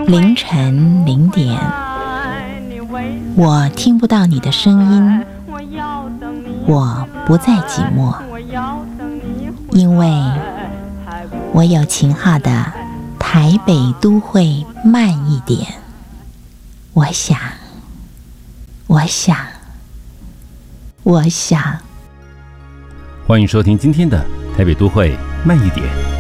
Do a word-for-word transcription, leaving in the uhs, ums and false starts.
凌晨零点，我听不到你的声音，我不再寂寞，因为我有秦昊的台北都会慢一点。我想，我想，我想。 欢迎收听今天的台北都会慢一点。